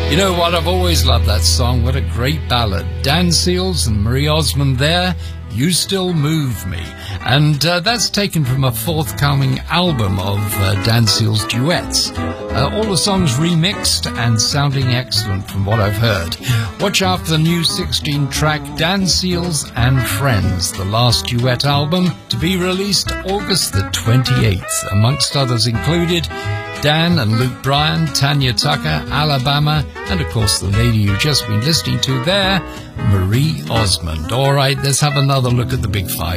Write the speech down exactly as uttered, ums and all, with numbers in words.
You know what? I've always loved that song. What a great ballad. Dan Seals and Marie Osmond there. You Still Move Me. And uh, that's taken from a forthcoming album of uh, Dan Seals duets. Uh, all the songs remixed and sounding excellent from what I've heard. Watch out for the new sixteen-track Dan Seals and Friends, the last duet album, to be released August the twenty-eighth. Amongst others included Dan and Luke Bryan, Tanya Tucker, Alabama, and of course the lady you've just been listening to there, Marie Osmond. All right, let's have another look at the Big Five.